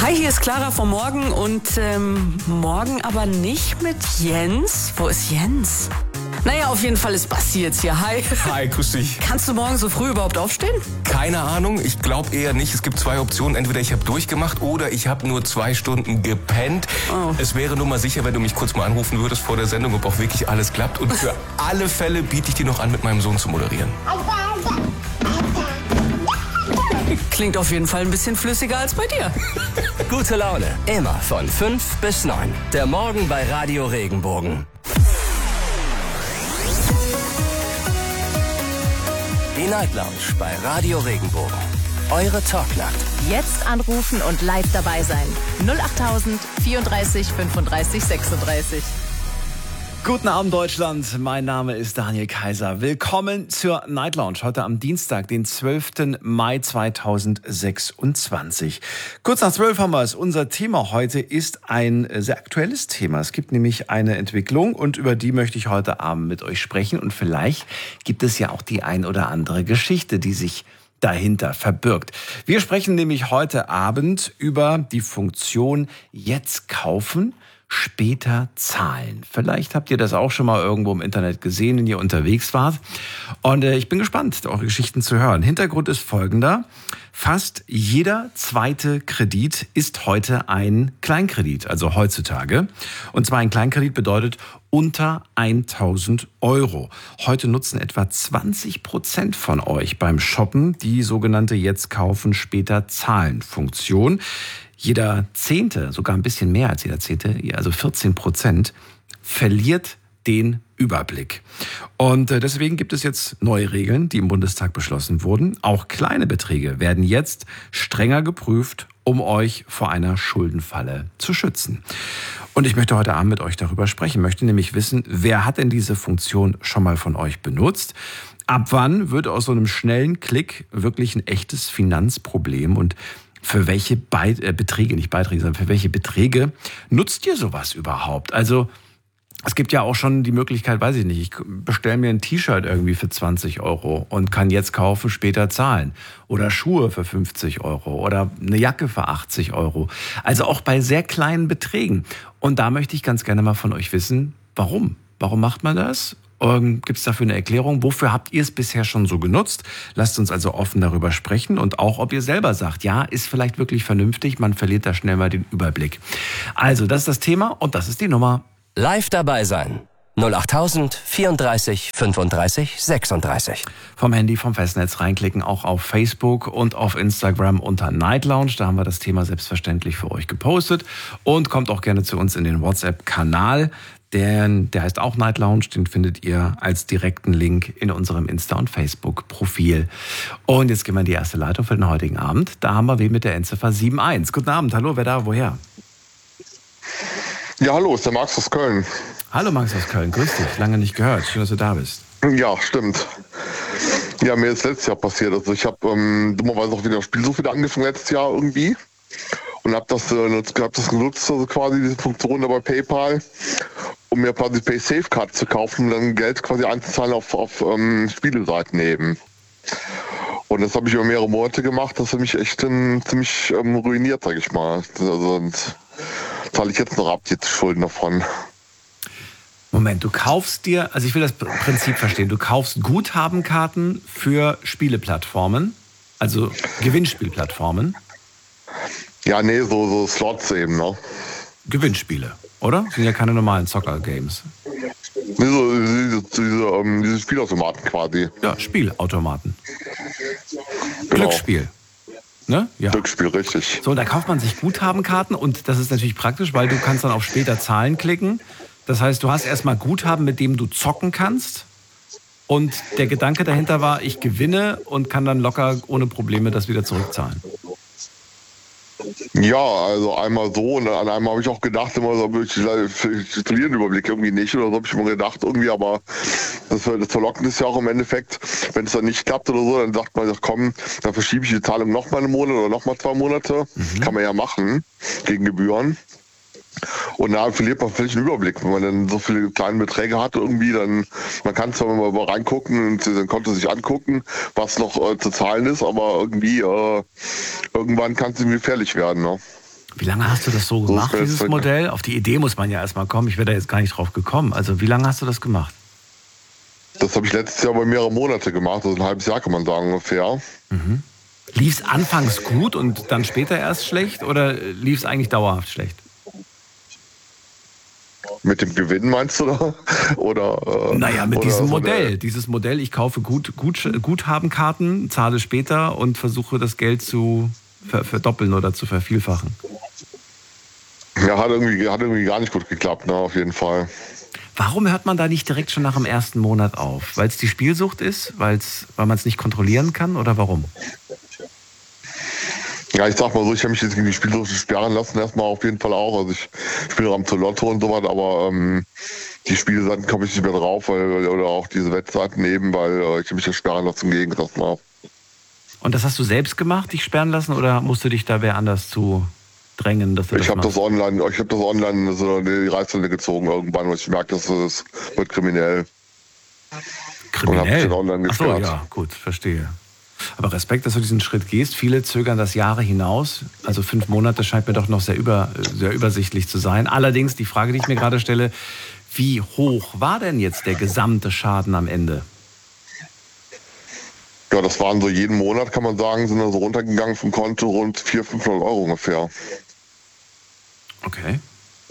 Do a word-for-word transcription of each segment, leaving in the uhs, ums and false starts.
Hi, hier ist Clara vom Morgen und ähm, morgen aber nicht mit Jens. Wo ist Jens? Naja, auf jeden Fall ist Basti jetzt hier. Hi. Hi, grüß dich. Kannst du morgen so früh überhaupt aufstehen? Keine Ahnung, ich glaube eher nicht. Es gibt zwei Optionen. Entweder ich habe durchgemacht oder ich habe nur zwei Stunden gepennt. Oh. Es wäre nur mal sicher, wenn du mich kurz mal anrufen würdest vor der Sendung, ob auch wirklich alles klappt. Und für alle Fälle biete ich dir noch an, mit meinem Sohn zu moderieren. Klingt auf jeden Fall ein bisschen flüssiger als bei dir. Gute Laune, immer von fünf bis neun. Der Morgen bei Radio Regenbogen. Die Night Lounge bei Radio Regenbogen. Eure Talknacht. Jetzt anrufen und live dabei sein. null achttausend vierunddreißig fünfunddreißig sechsunddreißig. Guten Abend, Deutschland. Mein Name ist Daniel Kaiser. Willkommen zur Night Lounge. Heute am Dienstag, den zwölften Mai zweitausendsechsundzwanzig. Kurz nach zwölf haben wir es. Unser Thema heute ist ein sehr aktuelles Thema. Es gibt nämlich eine Entwicklung und über die möchte ich heute Abend mit euch sprechen. Und vielleicht gibt es ja auch die ein oder andere Geschichte, die sich dahinter verbirgt. Wir sprechen nämlich heute Abend über die Funktion Jetzt kaufen, später zahlen. Vielleicht habt ihr das auch schon mal irgendwo im Internet gesehen, wenn ihr unterwegs wart. Und äh, ich bin gespannt, eure Geschichten zu hören. Hintergrund ist folgender. Fast jeder zweite Kredit ist heute ein Kleinkredit, also heutzutage. Und zwar ein Kleinkredit bedeutet unter tausend Euro. Heute nutzen etwa zwanzig Prozent von euch beim Shoppen die sogenannte Jetzt kaufen, später zahlen Funktion. Jeder Zehnte, sogar ein bisschen mehr als jeder Zehnte, also vierzehn Prozent, verliert den Überblick. Und deswegen gibt es jetzt neue Regeln, die im Bundestag beschlossen wurden. Auch kleine Beträge werden jetzt strenger geprüft, um euch vor einer Schuldenfalle zu schützen. Und ich möchte heute Abend mit euch darüber sprechen. Ich möchte nämlich wissen, wer hat denn diese Funktion schon mal von euch benutzt? Ab wann wird aus so einem schnellen Klick wirklich ein echtes Finanzproblem? Und für welche Beit- äh, Beträge, nicht Beiträge, sondern für welche Beträge nutzt ihr sowas überhaupt? Also es gibt ja auch schon die Möglichkeit, weiß ich nicht, ich bestelle mir ein T-Shirt irgendwie für zwanzig Euro und kann jetzt kaufen, später zahlen. Oder Schuhe für fünfzig Euro oder eine Jacke für achtzig Euro. Also auch bei sehr kleinen Beträgen. Und da möchte ich ganz gerne mal von euch wissen, warum? Warum macht man das? Gibt es dafür eine Erklärung? Wofür habt ihr es bisher schon so genutzt? Lasst uns also offen darüber sprechen und auch, ob ihr selber sagt, ja, ist vielleicht wirklich vernünftig, man verliert da schnell mal den Überblick. Also, das ist das Thema und das ist die Nummer. Live dabei sein. null achttausend vierunddreißig fünfunddreißig sechsunddreißig. Vom Handy, vom Festnetz reinklicken, auch auf Facebook und auf Instagram unter Night Lounge. Da haben wir das Thema selbstverständlich für euch gepostet. Und kommt auch gerne zu uns in den WhatsApp-Kanal. Der, der heißt auch Night Lounge, den findet ihr als direkten Link in unserem Insta- und Facebook-Profil. Und jetzt gehen wir in die erste Leitung für den heutigen Abend. Da haben wir wen mit der Endziffer sieben eins. Guten Abend, hallo, wer da, woher? Ja, hallo, ist der Max aus Köln. Hallo Max aus Köln, grüß dich, lange nicht gehört, schön, dass du da bist. Ja, stimmt. Ja, mir ist letztes Jahr passiert, also ich habe ähm, dummerweise auch wieder Spielsucht wieder angefangen letztes Jahr irgendwie. Und habe das, äh, hab das genutzt, also quasi diese Funktion da bei PayPal, um mir quasi PaySafe-Karte zu kaufen und dann Geld quasi einzuzahlen auf, auf ähm, Spieleseiten eben. Und das habe ich über mehrere Monate gemacht, das hat mich echt ähm, ziemlich ähm, ruiniert, sag ich mal. Also und zahle ich jetzt noch ab, jetzt Schulden davon. Moment, du kaufst dir, also ich will das Prinzip verstehen, du kaufst Guthabenkarten für Spieleplattformen, also Gewinnspielplattformen. Ja, nee, so, so Slots eben, ne? Gewinnspiele, oder? Das sind ja keine normalen Zocker-Games. Diese, diese, diese, ähm, diese Spielautomaten quasi. Ja, Spielautomaten. Genau. Glücksspiel. Ne? Ja. Glücksspiel, richtig. So, da kauft man sich Guthabenkarten und das ist natürlich praktisch, weil du kannst dann auf später Zahlen klicken. Das heißt, du hast erstmal Guthaben, mit dem du zocken kannst. Und der Gedanke dahinter war, ich gewinne und kann dann locker ohne Probleme das wieder zurückzahlen. Ja, also einmal so und an einmal habe ich auch gedacht, immer so, ich, ich verliere den Überblick irgendwie nicht oder so habe ich immer gedacht irgendwie, aber das, das Verlockende ist ja auch im Endeffekt, wenn es dann nicht klappt oder so, dann sagt man, komm, dann verschiebe ich die Zahlung noch mal einen Monat oder noch mal zwei Monate, mhm. Kann man ja machen, gegen Gebühren. Und da verliert man völlig den Überblick, wenn man dann so viele kleine Beträge hat irgendwie, dann, man kann zwar mal reingucken und dann konnte sich angucken, was noch äh, zu zahlen ist, aber irgendwie, äh, irgendwann kann es ihm gefährlich werden, ne? Wie lange hast du das so gemacht, so dieses Modell? Auf die Idee muss man ja erstmal kommen. Ich wäre da jetzt gar nicht drauf gekommen. Also wie lange hast du das gemacht? Das habe ich letztes Jahr über mehrere Monate gemacht. Also ein halbes Jahr kann man sagen ungefähr. Mhm. Lief es anfangs gut und dann später erst schlecht oder lief es eigentlich dauerhaft schlecht? Mit dem Gewinn meinst du da? Oder, äh, naja, mit oder diesem so Modell. der, Dieses Modell, ich kaufe gut, gut, Guthabenkarten, zahle später und versuche das Geld zu ver- verdoppeln oder zu vervielfachen. Ja, hat irgendwie, hat irgendwie gar nicht gut geklappt, ne, auf jeden Fall. Warum hört man da nicht direkt schon nach dem ersten Monat auf? Weil es die Spielsucht ist? Weil's, weil man es nicht kontrollieren kann? Oder warum? Ja, ich sag mal so, ich habe mich jetzt gegen die Spielsucht sperren lassen, erstmal auf jeden Fall auch. Also ich spiele am zur Lotto und so was, aber ähm, die Spielseiten komme ich nicht mehr drauf, weil, oder auch diese Wettseiten eben, weil äh, ich habe mich ja sperren lassen gegen das mal. Und das hast du selbst gemacht, dich sperren lassen, oder musst du dich da wer anders zu drängen, dass du ich das habe machst? das online, ich habe das online so die Reißleine gezogen irgendwann, weil ich merke, dass es wird kriminell. Kriminell? Online Ach so, ja, gut, verstehe. Aber Respekt, dass du diesen Schritt gehst. Viele zögern das Jahre hinaus. Also fünf Monate scheint mir doch noch sehr, über, sehr übersichtlich zu sein. Allerdings die Frage, die ich mir gerade stelle, wie hoch war denn jetzt der gesamte Schaden am Ende? Ja, das waren so jeden Monat, kann man sagen, sind da so runtergegangen vom Konto rund vierhundert, fünfhundert Euro ungefähr. Okay.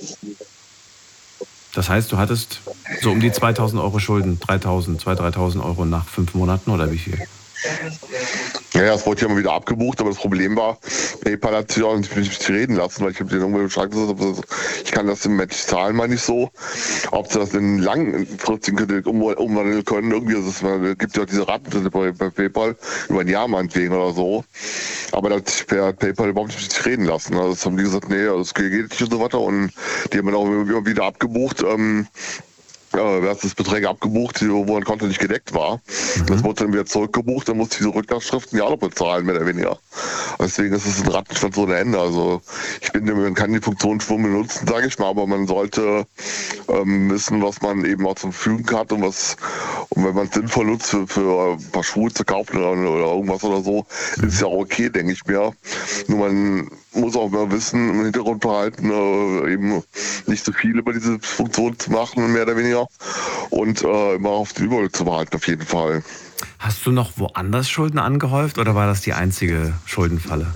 Das heißt, du hattest so um die zweitausend Euro Schulden, dreitausend, zweitausend, dreitausend Euro nach fünf Monaten oder wie viel? Ja, ja, es wurde ja immer wieder abgebucht, aber das Problem war, PayPal hat sich auch nicht mit mich reden lassen, weil ich habe den irgendwo Bescheid gesagt, ich kann das im Moment nicht zahlen, meine ich so. Ob sie das in langfristigen Kredit umwandeln können, irgendwie, also es gibt ja auch diese Raten bei, bei PayPal über ein Jahr meinetwegen oder so. Aber da hat sich per PayPal überhaupt nicht mit sich reden lassen. Also das haben die gesagt, nee, das geht nicht und so weiter, und die haben dann auch immer wieder abgebucht. Ähm, Ja, wir haben das Beträge abgebucht, wo ein Konto nicht gedeckt war. Mhm. Das wurde dann wieder zurückgebucht, dann musste ich diese Rücklassschriften ja auch noch bezahlen, mehr oder weniger. Deswegen ist es ein Rattenschwanz ohne Ende. Also ich bin, man kann die Funktion schon benutzen, sage ich mal, aber man sollte ähm, wissen, was man eben auch zur Verfügung hat und was, und wenn man es sinnvoll nutzt für, für ein paar Schuhe zu kaufen oder, oder irgendwas oder so, mhm. ist ja auch okay, denke ich mir. Nur man muss auch mal wissen, im Hintergrund behalten, äh, eben nicht so viel über diese Funktion zu machen, mehr oder weniger. Und äh, immer auf den Überblick zu behalten, auf jeden Fall. Hast du noch woanders Schulden angehäuft oder war das die einzige Schuldenfalle?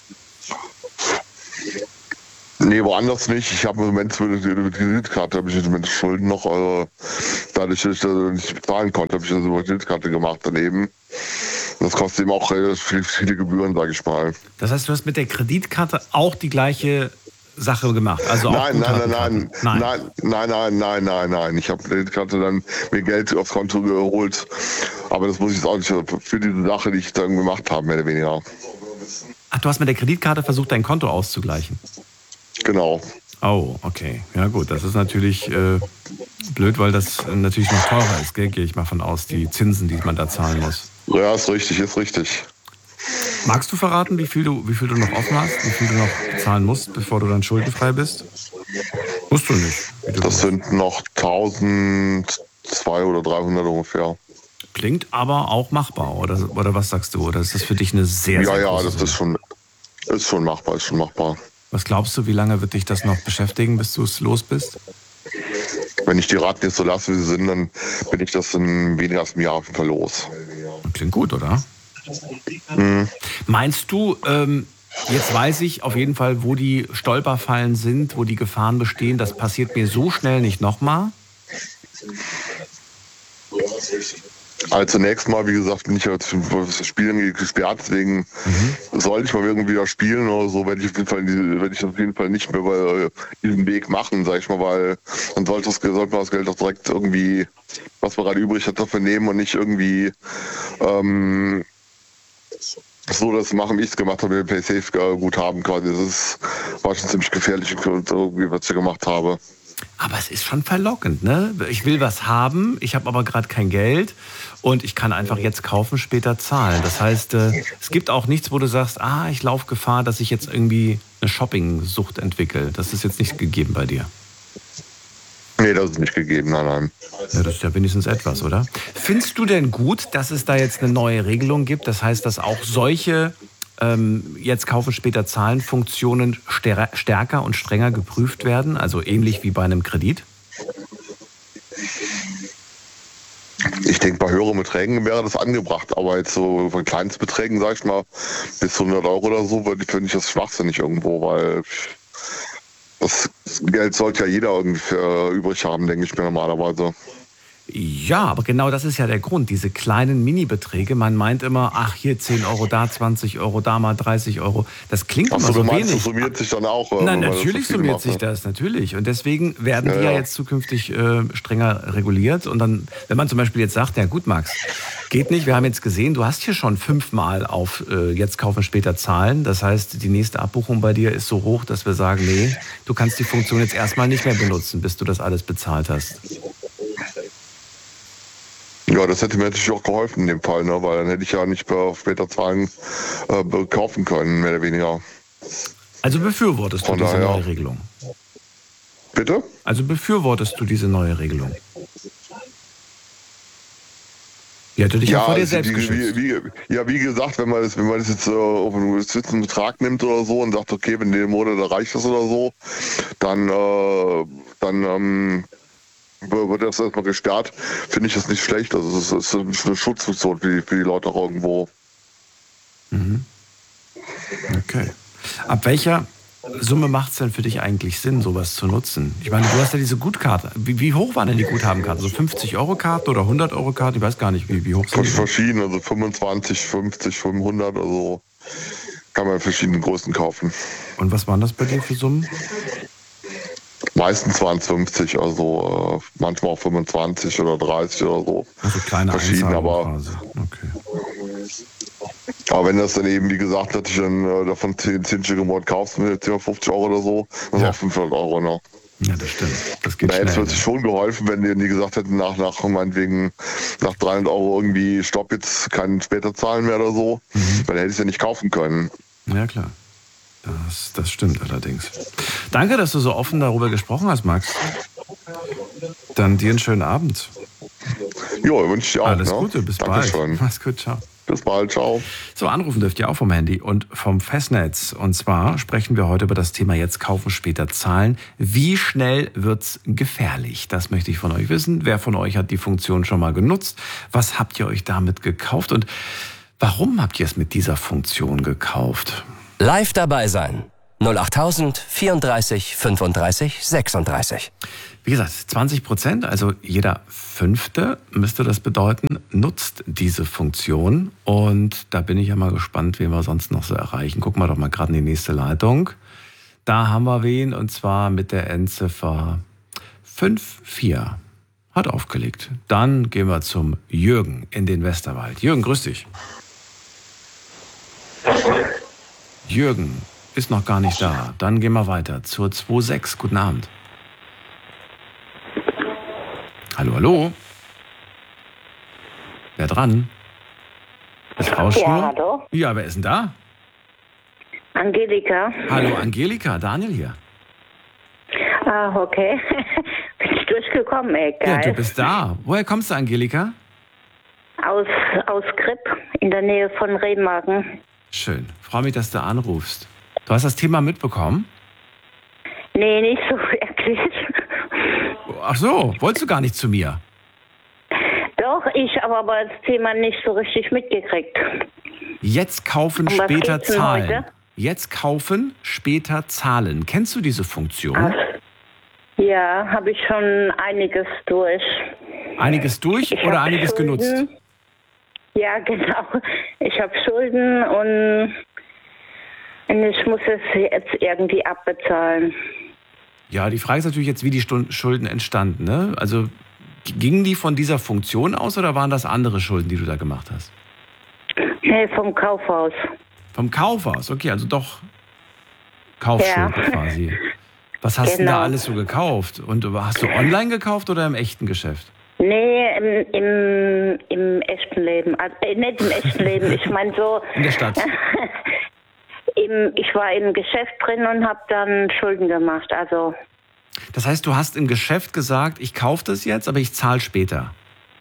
Nee, woanders nicht. Ich habe im Moment für die Kreditkarte habe ich im Moment Schulden noch. Also dadurch, dass ich das nicht bezahlen konnte, habe ich das über die Kreditkarte gemacht daneben. Das kostet eben auch relativ viele Gebühren, sage ich mal. Das heißt, du hast mit der Kreditkarte auch die gleiche Sache gemacht? Also auch nein, nein, nein, nein, nein, nein, nein, nein, nein, nein, nein. Ich habe Kreditkarte dann mir Geld aufs Konto geholt. Aber das muss ich jetzt auch nicht für diese Sache, die ich dann gemacht habe, mehr oder weniger. Ach, du hast mit der Kreditkarte versucht, dein Konto auszugleichen? Genau. Oh, okay. Ja gut, das ist natürlich äh, blöd, weil das natürlich noch teurer ist, gell? Gehe ich mal von aus, die Zinsen, die man da zahlen muss. Ja, ist richtig, ist richtig. Magst du verraten, wie viel du, wie viel du noch offen hast, wie viel du noch bezahlen musst, bevor du dann schuldenfrei bist? Musst du nicht. Du das sind noch tausendzweihundert oder dreihundert ungefähr. Klingt aber auch machbar, oder, oder was sagst du? Oder ist das für dich eine sehr, sehr Ja, ja, große das Summe? ist schon, ist schon machbar, ist schon machbar. Was glaubst du, wie lange wird dich das noch beschäftigen, bis du es los bist? Wenn ich die Raten jetzt so lasse, wie sie sind, dann bin ich das in weniger als einem Jahr auf jeden Fall los. Klingt gut, oder? Mhm. Meinst du, ähm, jetzt weiß ich auf jeden Fall, wo die Stolperfallen sind, wo die Gefahren bestehen, das passiert mir so schnell nicht nochmal? Also zunächst mal, wie gesagt, bin ich ja fürs Spielen gesperrt, deswegen mhm. sollte ich mal irgendwie wieder spielen oder so, werde ich auf jeden Fall, werde ich auf jeden Fall nicht mehr bei diesem Weg machen, sag ich mal, weil dann sollte, das, sollte man das Geld auch direkt irgendwie, was man gerade übrig hat, dafür nehmen und nicht irgendwie ähm, so das machen, wie ich es gemacht habe, mit dem PaySafe-Guthaben quasi. Das ist, war schon ziemlich gefährlich, irgendwie, was ich gemacht habe. Aber es ist schon verlockend, ne? Ich will was haben, ich habe aber gerade kein Geld und ich kann einfach jetzt kaufen, später zahlen. Das heißt, äh, es gibt auch nichts, wo du sagst, ah, ich laufe Gefahr, dass ich jetzt irgendwie eine Shopping-Sucht entwickle. Das ist jetzt nicht gegeben bei dir. Nee, das ist nicht gegeben, nein, nein. Ja, das ist ja wenigstens etwas, oder? Findest du denn gut, dass es da jetzt eine neue Regelung gibt? Das heißt, dass auch solche ähm, jetzt kaufen, später zahlen Funktionen stär- stärker und strenger geprüft werden, also ähnlich wie bei einem Kredit? Ich denke, bei höheren Beträgen wäre das angebracht, aber jetzt so bei Kleinstbeträgen, sag ich mal, bis hundert Euro oder so, würde ich, finde ich das schwachsinnig irgendwo, weil das Geld sollte ja jeder irgendwie für übrig haben, denke ich mir normalerweise. Ja, aber genau das ist ja der Grund, diese kleinen Mini-Beträge. Man meint immer, ach, hier zehn Euro, da zwanzig Euro, da mal dreißig Euro. Das klingt Ach immer so, so du meinst, wenig. das summiert sich dann auch? Nein, weil natürlich das so viel summiert macht, sich ne? das, natürlich. Und deswegen werden Ja, die ja, ja. jetzt zukünftig äh, strenger reguliert. Und dann, wenn man zum Beispiel jetzt sagt, ja gut, Max, geht nicht, wir haben jetzt gesehen, du hast hier schon fünfmal auf äh, jetzt kaufen, später zahlen. Das heißt, die nächste Abbuchung bei dir ist so hoch, dass wir sagen, nee, du kannst die Funktion jetzt erstmal nicht mehr benutzen, bis du das alles bezahlt hast. Ja, das hätte mir natürlich auch geholfen in dem Fall, ne? Weil dann hätte ich ja nicht auf später Zahlen äh, kaufen können, mehr oder weniger. Also befürwortest du Von diese daher- neue Regelung? Bitte? Also befürwortest du diese neue Regelung? Die hätte dich ja, vor dir also selbst wie, geschützt. wie, wie, ja, wie gesagt, wenn man das, wenn man das jetzt äh, auf einen gewissen Betrag nimmt oder so und sagt, okay, wenn den Monat erreicht das oder so, dann, äh, dann ähm, wird das erstmal gesperrt. Finde ich das nicht schlecht. Also es ist eine Schutzfunktion für die, für die Leute auch irgendwo. Mhm. Okay. Ab welcher Summe macht es denn für dich eigentlich Sinn, sowas zu nutzen? Ich meine, du hast ja diese Gutkarte. Wie, wie hoch waren denn die Guthabenkarten? So fünfzig Euro Karten oder hundert Euro Karten? Ich weiß gar nicht, wie, wie hoch sind Von die? verschieden, also fünfundzwanzig, fünfzig, fünfhundert, also kann man verschiedene Größen kaufen. Und was waren das bei dir für Summen? Meistens waren es fünfzig, also äh, manchmal auch fünfundzwanzig oder dreißig oder so. Also kleine Verschieden, Einzahlungen aber, quasi. Okay. aber wenn das dann eben, wie gesagt, dass ich dann äh, davon zehn, zehn Stück im Monat kaufst mit fünfzig Euro oder so, dann Ja. ist auch fünfhundert Euro, ne? Ja, das stimmt. Das geht Da hätte es schnell. mir schon geholfen, wenn die, die gesagt hätten, nach, nach meinetwegen nach dreihundert Euro irgendwie Stopp, jetzt kann später zahlen mehr oder so, Mhm. weil dann hätte ich es ja nicht kaufen können. Ja, klar. Das, das stimmt allerdings. Danke, dass du so offen darüber gesprochen hast, Max. Dann dir einen schönen Abend. Jo, wünsche ich dir auch. Alles ne? Gute, bis Dankeschön. bald. Mach's gut, ciao. Bis bald, ciao. So, anrufen dürft ihr auch vom Handy und vom Festnetz. Und zwar sprechen wir heute über das Thema jetzt kaufen, später zahlen. Wie schnell wird's gefährlich? Das möchte ich von euch wissen. Wer von euch hat die Funktion schon mal genutzt? Was habt ihr euch damit gekauft? Und warum habt ihr es mit dieser Funktion gekauft? Live dabei sein. null acht tausend vierunddreißig fünfunddreißig sechsunddreißig. Wie gesagt, zwanzig Prozent, also jeder Fünfte müsste das bedeuten, nutzt diese Funktion. Und da bin ich ja mal gespannt, wen wir sonst noch so erreichen. Gucken wir doch mal gerade in die nächste Leitung. Da haben wir wen, und zwar mit der Endziffer fünf vier. Hat aufgelegt. Dann gehen wir zum Jürgen in den Westerwald. Jürgen, grüß dich. Jürgen ist noch gar nicht da. Dann gehen wir weiter zur zwei sechs. Guten Abend. Hallo, hallo. Wer dran? Ist raus Ja, schon? hallo. Ja, wer ist denn da? Angelika. Hallo, Angelika. Daniel hier. Ah, okay. Bin ich durchgekommen, ey, Ja, geil. du bist da. Woher kommst du, Angelika? aus, aus Kripp, in der Nähe von Remagen. Schön. Freue mich, dass du anrufst. Du hast das Thema mitbekommen? Nee, nicht so wirklich. Ach so, wolltest du gar nicht zu mir? Doch, ich habe aber das Thema nicht so richtig mitgekriegt. Jetzt kaufen, Um was später geht's denn zahlen. heute? Jetzt kaufen, später zahlen. Kennst du diese Funktion? Ach, ja, habe ich schon einiges durch. Einiges durch Ich oder hab einiges Schulden. genutzt? Ja, genau. Ich habe Schulden und und ich muss es jetzt irgendwie abbezahlen. Ja, die Frage ist natürlich jetzt, wie die Stund- Schulden entstanden. Ne? Also g- gingen die von dieser Funktion aus oder waren das andere Schulden, die du da gemacht hast? Nee, vom Kaufhaus. Vom Kaufhaus, okay, also doch Kaufschulden Ja. quasi. Was hast du denn da Genau. alles so gekauft? Und hast du online gekauft oder im echten Geschäft? Nee, im, im, im echten Leben. Also, äh, nicht im echten Leben, ich meine so... In der Stadt? Im, ich war im Geschäft drin und habe dann Schulden gemacht. Also, Das heißt, du hast im Geschäft gesagt, ich kaufe das jetzt, aber ich zahle später.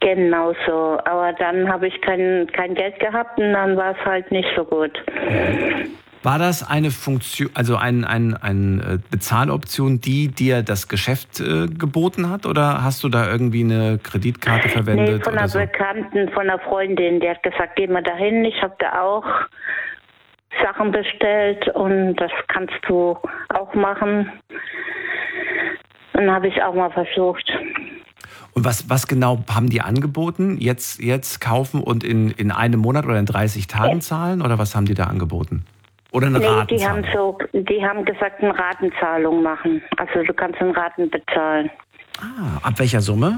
Genau so. Aber dann habe ich kein, kein Geld gehabt und dann war es halt nicht so gut. War das eine Funktion, also eine ein, ein Bezahloption, die dir das Geschäft äh, geboten hat? Oder hast du da irgendwie eine Kreditkarte verwendet? Nee, von oder einer so? Bekannten, von einer Freundin. Die hat gesagt, geh mal dahin. Ich habe da auch Sachen bestellt und das kannst du auch machen. Und dann habe ich auch mal versucht. Und was, was genau haben die angeboten? Jetzt, jetzt kaufen und in, in einem Monat oder in dreißig Tagen zahlen? Oder was haben die da angeboten? Oder eine Nee, die Ratenzahlung? haben, so, die haben gesagt, eine Ratenzahlung machen. Also du kannst in Raten bezahlen. Ah, ab welcher Summe?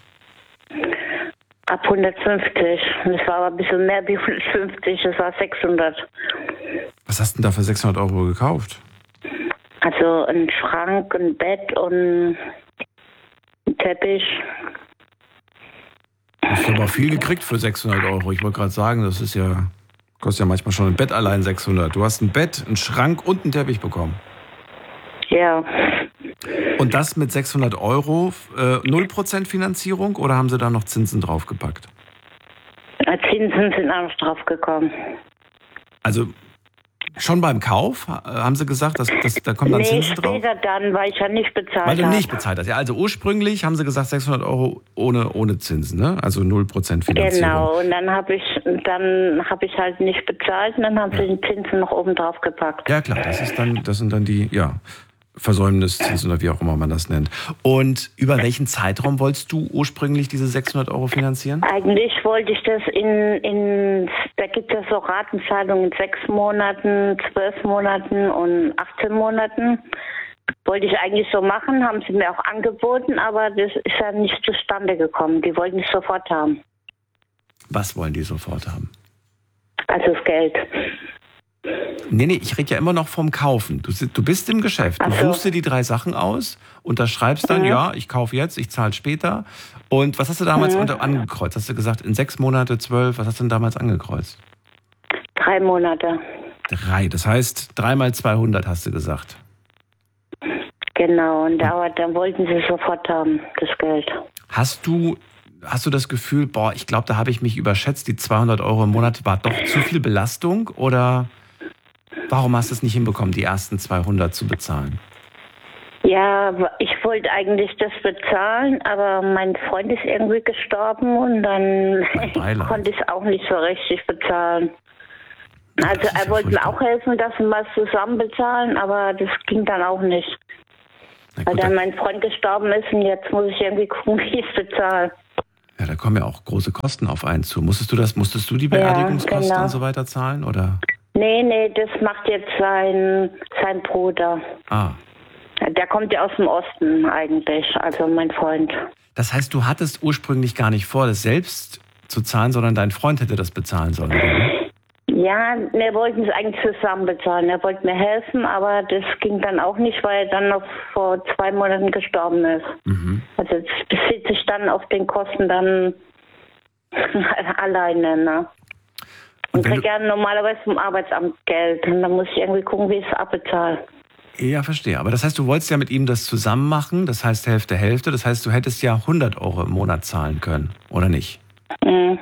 Ab hundertfünfzig. Das war aber ein bisschen mehr wie hundertfünfzig, das war sechshundert. Was hast du denn da für sechshundert Euro gekauft? Also ein Schrank, ein Bett und ein Teppich. Hast du aber viel gekriegt für sechshundert Euro. Ich wollte gerade sagen, das ist ja, kostet ja manchmal schon ein Bett allein sechshundert. Du hast ein Bett, einen Schrank und einen Teppich bekommen. Ja. Und das mit sechshundert Euro, äh, null Prozent Finanzierung oder haben sie da noch Zinsen draufgepackt? Zinsen sind auch noch drauf gekommen. Also schon beim Kauf äh, haben sie gesagt, dass, dass, da kommen dann Nee, Zinsen drauf? später dann, weil ich ja nicht bezahlt Weil du habe. nicht bezahlt hast. Ja, also ursprünglich haben sie gesagt sechshundert Euro ohne, ohne Zinsen, ne? Also null Prozent Finanzierung. Genau, und dann habe ich, dann habe ich halt nicht bezahlt und dann haben sie die Zinsen noch oben drauf gepackt. Ja klar, das ist dann, das sind dann die, ja, Versäumniszinsen oder wie auch immer man das nennt. Und über welchen Zeitraum wolltest du ursprünglich diese sechshundert Euro finanzieren? Eigentlich wollte ich das in, in da gibt es so Ratenzahlungen in sechs Monaten, zwölf Monaten und achtzehn Monaten. Wollte ich eigentlich so machen, haben sie mir auch angeboten, aber das ist ja nicht zustande gekommen. Die wollten es sofort haben. Was wollen die sofort haben? Also das Geld. Nee, nee, ich rede ja immer noch vom Kaufen. Du, du bist im Geschäft, du Ach so. suchst dir die drei Sachen aus, unterschreibst dann, Mhm. ja, ich kaufe jetzt, ich zahle später. Und was hast du damals Mhm. unter angekreuzt? Hast du gesagt, in sechs Monate, zwölf, was hast du denn damals angekreuzt? Drei Monate. Drei, das heißt, dreimal zweihundert hast du gesagt. Genau, und aber dann wollten sie sofort haben, das Geld. Hast du, hast du das Gefühl, boah, ich glaube, da habe ich mich überschätzt, die zweihundert Euro im Monat war doch zu viel Belastung? Oder warum hast du es nicht hinbekommen, die ersten zweihundert zu bezahlen? Ja, ich wollte eigentlich das bezahlen, aber mein Freund ist irgendwie gestorben und dann Mein Beileid. konnte ich es auch nicht so richtig bezahlen. Also Das ist er ja wollte mir furchtbar. auch helfen, dass wir mal zusammen bezahlen, aber das ging dann auch nicht. Na Weil gut, dann da, mein Freund gestorben ist und jetzt muss ich irgendwie gucken, wie ich es bezahle. ja, da kommen ja auch große Kosten auf einen zu. Musstest du das, musstest du die Beerdigungskosten genau. und so weiter zahlen? Oder? Nee, nee, das macht jetzt sein, sein Bruder. Ah. Der kommt ja aus dem Osten eigentlich, also mein Freund. Das heißt, du hattest ursprünglich gar nicht vor, das selbst zu zahlen, sondern dein Freund hätte das bezahlen sollen, oder? Ne? Ja, wir wollten es eigentlich zusammen bezahlen. Er wollte mir helfen, aber das ging dann auch nicht, weil er dann noch vor zwei Monaten gestorben ist. Mhm. Also es bezieht sich dann auf den Kosten dann alleine. Ne? Und Und wenn kriege du, ja normalerweise vom Arbeitsamt Geld. Und dann muss ich irgendwie gucken, wie ich es abbezahle. ja, verstehe. Aber das heißt, du wolltest ja mit ihm das zusammen machen, das heißt Hälfte, Hälfte. Das heißt, du hättest ja hundert Euro im Monat zahlen können, oder nicht? Mhm.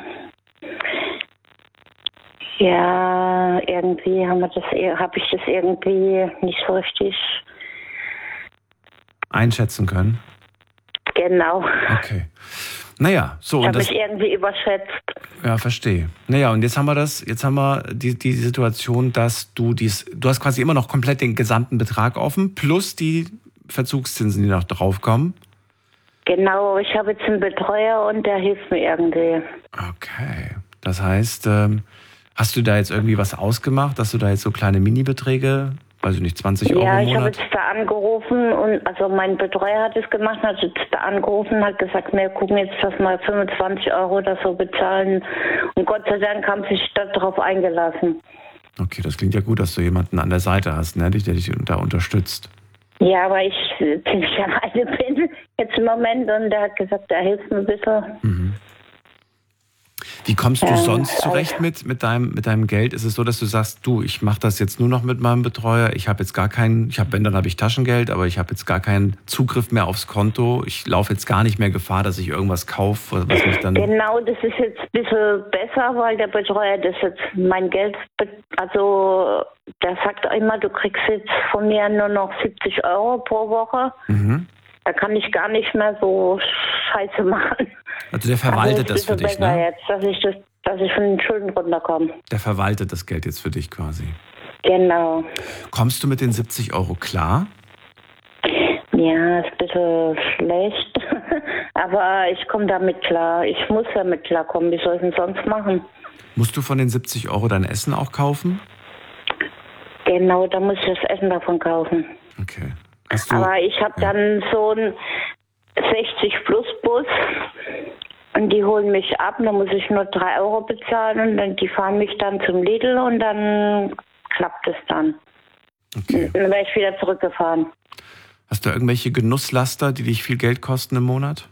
Ja, irgendwie haben wir das, habe ich das irgendwie nicht so richtig Einschätzen können? genau. Okay. Naja, so Ich und habe das. mich irgendwie überschätzt. Ja, verstehe. Naja, und jetzt haben wir das, jetzt haben wir die, die Situation, dass du dies, du hast quasi immer noch komplett den gesamten Betrag offen, plus die Verzugszinsen, die noch draufkommen. Genau, ich habe jetzt einen Betreuer und der hilft mir irgendwie. Okay. Das heißt, ähm, hast du da jetzt irgendwie was ausgemacht, dass du da jetzt so kleine Minibeträge, weiß ich nicht, zwanzig Euro Ja, im ich habe Monat? jetzt da angerufen und also mein Betreuer hat es gemacht, hat jetzt da angerufen und hat gesagt, wir gucken jetzt, dass wir fünfundzwanzig Euro oder so bezahlen. Und Gott sei Dank haben sie sich darauf eingelassen. Okay, das klingt ja gut, dass du jemanden an der Seite hast, ne, der dich da unterstützt. Ja, aber ich äh, ziemlich alleine bin jetzt im Moment und der hat gesagt, er hilft mir ein bisschen. Mhm. Wie kommst du sonst zurecht mit, mit, deinem, mit deinem Geld? Ist es so, dass du sagst, du, ich mache das jetzt nur noch mit meinem Betreuer, ich habe jetzt gar keinen, ich habe, wenn, dann habe ich Taschengeld, aber ich habe jetzt gar keinen Zugriff mehr aufs Konto, ich laufe jetzt gar nicht mehr Gefahr, dass ich irgendwas kaufe, was mich dann... Genau, das ist jetzt ein bisschen besser, weil der Betreuer das jetzt mein Geld, also der sagt immer, du kriegst jetzt von mir nur noch siebzig Euro pro Woche. Mhm. Da kann ich gar nicht mehr so Scheiße machen. Also der verwaltet also das für dich, ne? Jetzt, dass ich das, dass ich von den Schulden runterkomme. Der verwaltet das Geld jetzt für dich quasi. Genau. Kommst du mit den siebzig Euro klar? Ja, ist ein bisschen schlecht. Aber ich komme damit klar. Ich muss damit klarkommen. Wie soll ich denn sonst machen? Musst du von den siebzig Euro dein Essen auch kaufen? Genau, da muss ich das Essen davon kaufen. Okay. Aber ich habe ja. dann so einen sechzig Plus Bus und die holen mich ab. Da muss ich nur drei Euro bezahlen und dann, die fahren mich dann zum Lidl und dann klappt es dann. Okay. Dann werde ich wieder zurückgefahren. Hast du irgendwelche Genusslaster, die dich viel Geld kosten im Monat?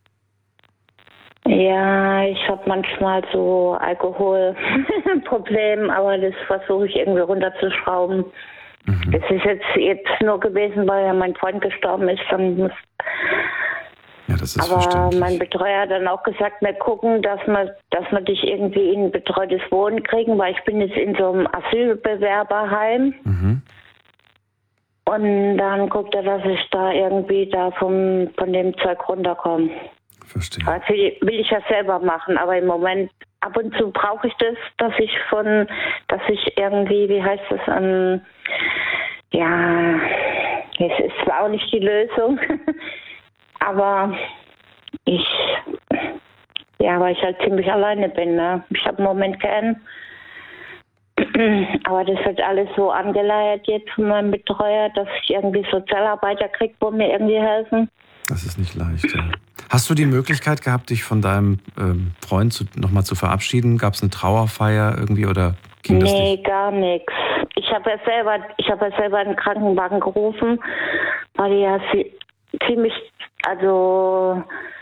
Ja, ich habe manchmal so Alkoholprobleme, aber das versuche ich irgendwie runterzuschrauben. Mhm. Das ist jetzt, jetzt nur gewesen, weil ja mein Freund gestorben ist. Dann muss ja, das ist aber verständlich. Mein Betreuer hat dann auch gesagt, wir gucken, dass wir, dass wir dich irgendwie in ein betreutes Wohnen kriegen, weil ich bin jetzt in so einem Asylbewerberheim. Mhm. Und dann guckt er, dass ich da irgendwie da vom, von dem Zeug runterkomme. Verstehe. Also will ich ja selber machen, aber im Moment ab und zu brauche ich das, dass ich von, dass ich irgendwie, wie heißt das, ähm, ja, es ist zwar auch nicht die Lösung, aber ich, ja, weil ich halt ziemlich alleine bin, ne? Ich habe im Moment keinen, aber das wird alles so angeleiert jetzt von meinem Betreuer, dass ich irgendwie Sozialarbeiter kriege, wo mir irgendwie helfen. Das ist nicht leicht, ja. Hast du die Möglichkeit gehabt, dich von deinem ähm, Freund zu, nochmal zu verabschieden? Gab es eine Trauerfeier irgendwie oder ging das Nee, nicht? gar nichts. Ich habe ja selber, ich habe ja selber einen Krankenwagen gerufen, weil die ja ziemlich, also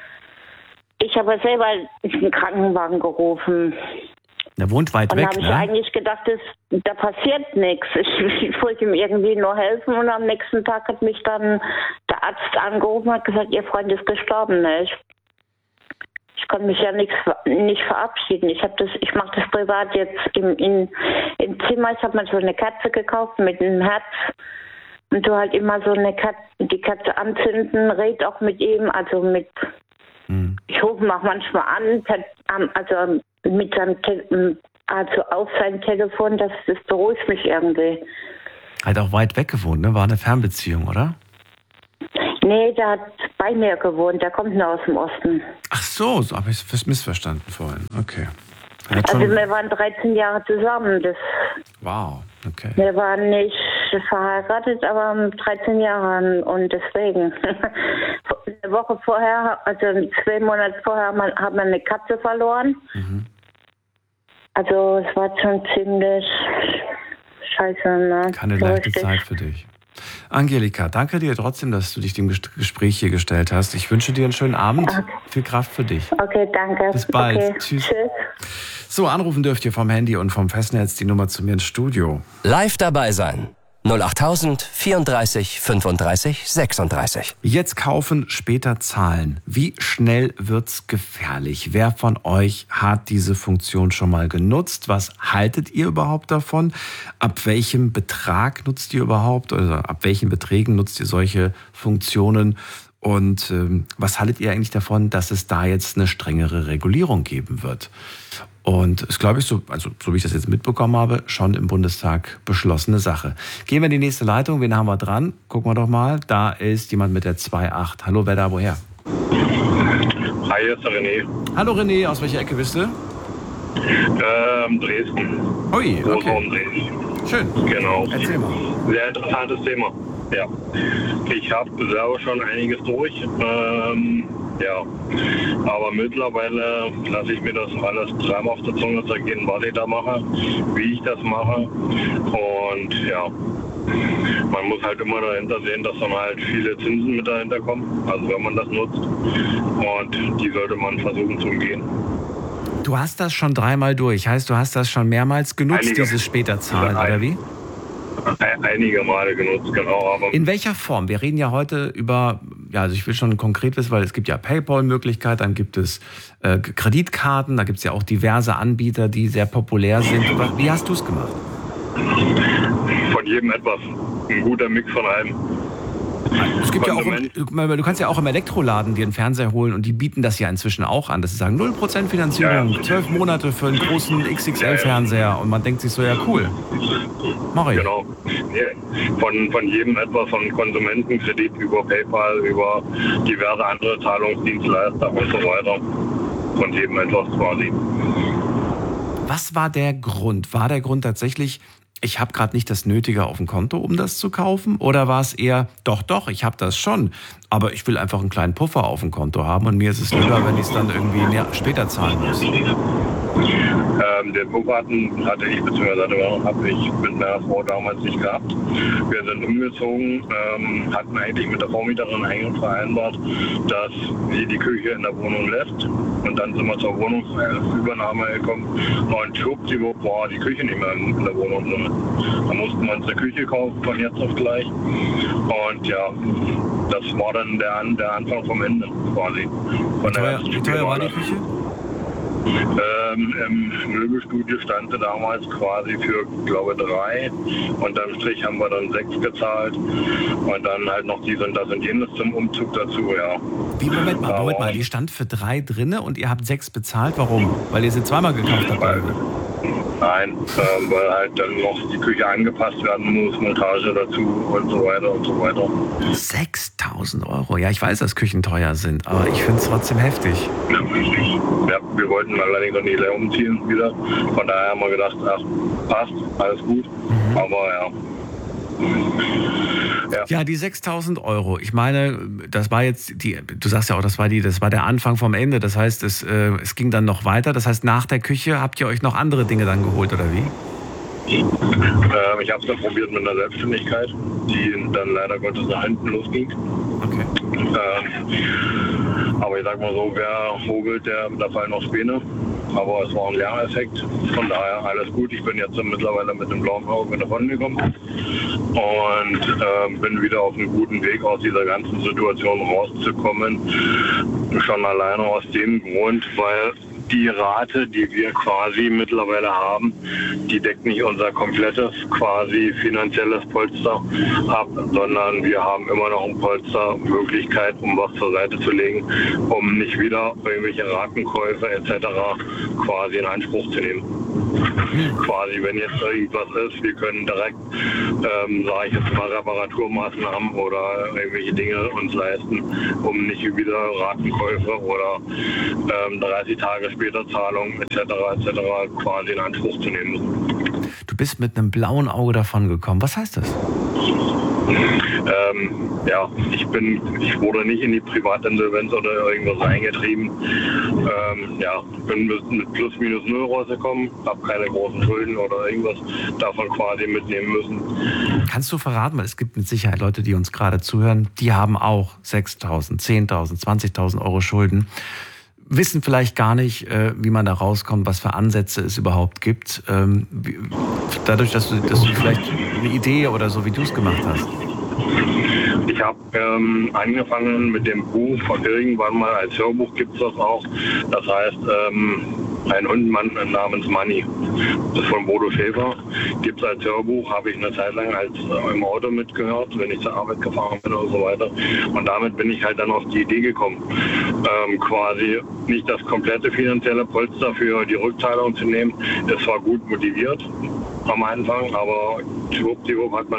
ich habe ja selber einen Krankenwagen gerufen. Der wohnt weit und weg, habe ich ne? eigentlich gedacht, das, da passiert nichts. Ich, ich wollte ihm irgendwie nur helfen und am nächsten Tag hat mich dann der Arzt angerufen und hat gesagt, ihr Freund ist gestorben. Ne? Ich, ich konnte mich ja nicht, nicht verabschieden. Ich habe das, ich mache das privat jetzt im, in, im Zimmer. Ich habe mal so eine Kerze gekauft mit einem Herz und du halt immer so eine Kerze, die Kerze anzünden, red auch mit ihm, also mit. Hm. Ich rufe ihn auch manchmal an, per, also mit seinem Te- also auf sein Telefon, das, das beruhigt mich irgendwie. Hat auch weit weg gewohnt, ne? War eine Fernbeziehung, oder? Nee, der hat bei mir gewohnt, der kommt nur aus dem Osten. Ach so, so habe ich es missverstanden vorhin. Okay. Also wir waren dreizehn Jahre zusammen. Das wow, okay. Wir waren nicht verheiratet, aber dreizehn Jahre und deswegen. Eine Woche vorher, also zwei Monate vorher, haben wir eine Katze verloren. Mhm. Also es war schon ziemlich scheiße. Ne? Keine so leichte richtig. Zeit für dich. Angelika, danke dir trotzdem, dass du dich dem Gespräch hier gestellt hast. Ich wünsche dir einen schönen Abend. Okay. Viel Kraft für dich. Okay, danke. Bis bald. Okay. Tschüss. Tschüss. So, anrufen dürft ihr vom Handy und vom Festnetz die Nummer zu mir ins Studio. Live dabei sein. null acht tausend vierunddreißig fünfunddreißig sechsunddreißig. Jetzt kaufen, später zahlen. Wie schnell wird's gefährlich? Wer von euch hat diese Funktion schon mal genutzt? Was haltet ihr überhaupt davon? Ab welchem Betrag nutzt ihr überhaupt? Oder ab welchen Beträgen nutzt ihr solche Funktionen? Und ähm, was haltet ihr eigentlich davon, dass es da jetzt eine strengere Regulierung geben wird? Und es glaube ich, so, also so wie ich das jetzt mitbekommen habe, schon im Bundestag beschlossene Sache. Gehen wir in die nächste Leitung. Wen haben wir dran? Gucken wir doch mal. Da ist jemand mit der zwei acht. Hallo, wer da, woher? Hi, hier ist der René. Hallo René, aus welcher Ecke bist du? Ähm, Dresden. Ui, okay. Großraum Dresden. Schön. Genau. Erzähl mal. Sehr interessantes Thema. Ja. Ich habe selber schon einiges durch. Ähm, ja. Aber mittlerweile lasse ich mir das alles dreimal auf der Zunge zergehen, was ich da mache, wie ich das mache. Und ja. Man muss halt immer dahinter sehen, dass dann halt viele Zinsen mit dahinter kommen, also wenn man das nutzt. Und die sollte man versuchen zu umgehen. Du hast das schon dreimal durch, heißt, du hast das schon mehrmals genutzt, Einige. dieses Späterzahlen, oder wie? Einige Male genutzt, genau. Aber in welcher Form? Wir reden ja heute über, ja, also ich will schon konkret wissen, weil es gibt ja PayPal-Möglichkeit, dann gibt es äh, Kreditkarten, da gibt es ja auch diverse Anbieter, die sehr populär sind. Wie hast du es gemacht? Von jedem etwas. Ein guter Mix von allem. Es gibt ja auch, du kannst ja auch im Elektroladen dir einen Fernseher holen und die bieten das ja inzwischen auch an, dass sie sagen, null Prozent Finanzierung, zwölf ja, ja. Monate für einen großen X X L-Fernseher und man denkt sich so, ja cool, mach ich. Genau, von, von jedem etwas, von Konsumentenkredit über PayPal, über diverse andere Zahlungsdienstleister und so weiter, von jedem etwas quasi. Was war der Grund? War der Grund tatsächlich, ich habe gerade nicht das Nötige auf dem Konto, um das zu kaufen? Oder war es eher, doch, doch, ich habe das schon, aber ich will einfach einen kleinen Puffer auf dem Konto haben und mir ist es lieber, wenn ich es dann irgendwie mehr, später zahlen muss? Ähm, den Puffer hatten, hatte ich, beziehungsweise habe ich mit meiner Frau damals nicht gehabt. Wir sind umgezogen, ähm, hatten eigentlich mit der Vormieterin eigentlich vereinbart, dass sie die Küche in der Wohnung lässt. Und dann sind wir zur Wohnungsübernahme gekommen und schwuppdiwupp war die Küche nicht mehr in der Wohnung drin. Da mussten wir uns eine Küche kaufen von jetzt auf gleich. Und ja, das war dann der, der Anfang vom Ende quasi. Wie teuer, wie teuer war die Küche? Ähm, Im Möbelstudio stand sie damals quasi für, glaube ich, drei. Unterm Strich haben wir dann sechs gezahlt. Und dann halt noch dies und das und jenes zum Umzug dazu, ja. Wie, Moment mal, Moment mal, die stand für drei drinne und ihr habt sechs bezahlt. Warum? Weil ihr sie zweimal gekauft habt? Weil, nein, ähm, weil halt dann noch die Küche angepasst werden muss, Montage dazu und so weiter und so weiter. sechstausend Euro. Ja, ich weiß, dass Küchen teuer sind, aber ich finde es trotzdem heftig. Ja, ja, wir wollten allerdings noch nie leer umziehen wieder. Von daher haben wir gedacht, ach, passt, alles gut. Mhm. Aber ja. Ja. ja, die sechstausend Euro. Ich meine, das war jetzt die. Du sagst ja auch, das war die, das war der Anfang vom Ende. Das heißt, es, äh, es ging dann noch weiter. Das heißt, nach der Küche habt ihr euch noch andere Dinge dann geholt, oder wie? Ähm, ich habe es dann probiert mit einer Selbstständigkeit, die dann leider Gottes nach hinten losging. Okay. Ähm, aber ich sag mal so, wer hobelt, der, da fallen noch Späne. Aber es war ein Lerneffekt. Von daher alles gut. Ich bin jetzt mittlerweile mit dem blauen Auge davon gekommen und äh, bin wieder auf einem guten Weg, aus dieser ganzen Situation rauszukommen. Schon alleine aus dem Grund, weil die Rate, die wir quasi mittlerweile haben, die deckt nicht unser komplettes quasi finanzielles Polster ab, sondern wir haben immer noch ein Polster, Möglichkeit, um was zur Seite zu legen, um nicht wieder irgendwelche Ratenkäufe et cetera quasi in Anspruch zu nehmen. Quasi, wenn jetzt irgendwas ist, wir können direkt, ähm, sage ich jetzt mal, Reparaturmaßnahmen oder irgendwelche Dinge uns leisten, um nicht wieder Ratenkäufe oder ähm, dreißig Tage später Zahlungen et cetera et cetera quasi in Anspruch zu nehmen. Du bist mit einem blauen Auge davon gekommen. Was heißt das? Ähm, ja, ich bin, ich wurde nicht in die Privatinsolvenz oder irgendwas eingetrieben. Ähm, ja, bin mit plus minus null rausgekommen, habe keine großen Schulden oder irgendwas davon quasi mitnehmen müssen. Kannst du verraten, weil es gibt mit Sicherheit Leute, die uns gerade zuhören, die haben auch sechstausend, zehntausend, zwanzigtausend Euro Schulden. Wissen vielleicht gar nicht, wie man da rauskommt, was für Ansätze es überhaupt gibt. Dadurch, dass du, dass du vielleicht eine Idee oder so, wie du es gemacht hast. Ich habe ähm, angefangen mit dem Buch von irgendwann mal, als Hörbuch gibt es das auch. Das heißt, ähm, ein Hundemann namens Manni. Das ist von Bodo Schäfer. Gibt es als Hörbuch, habe ich eine Zeit lang als äh, im Auto mitgehört, wenn ich zur Arbeit gefahren bin und so weiter. Und damit bin ich halt dann auf die Idee gekommen, ähm, quasi nicht das komplette finanzielle Polster für die Rückzahlung zu nehmen. Das war gut motiviert am Anfang, aber schwuppdiwupp hat man